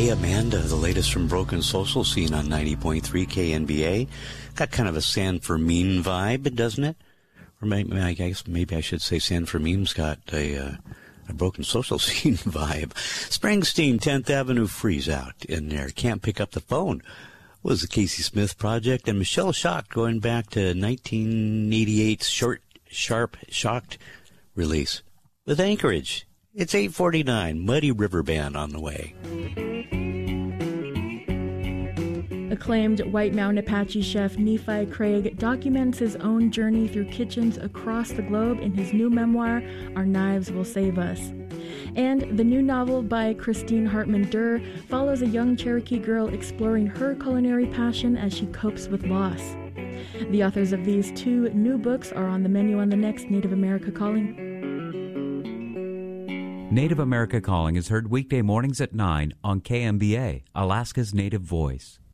Hey Amanda, the latest from Broken Social Scene on 90.3 KNBA. Got kind of a San Fermin vibe, doesn't it? Or maybe, I guess maybe I should say San Fermin's got a Broken Social Scene vibe. Springsteen, 10th Avenue Freeze Out in there. Can't pick up the phone was the Casey Smith Project. And Michelle Shocked going back to 1988's Sharp Shocked release with Anchorage. It's 8:49, Muddy River Band on the way. Acclaimed White Mountain Apache chef Nephi Craig documents his own journey through kitchens across the globe in his new memoir, Our Knives Will Save Us. And the new novel by Christine Hartman Durr follows a young Cherokee girl exploring her culinary passion as she copes with loss. The authors of these two new books are on the menu on the next Native America Calling. Native America Calling is heard weekday mornings at 9 on KMBA, Alaska's Native Voice.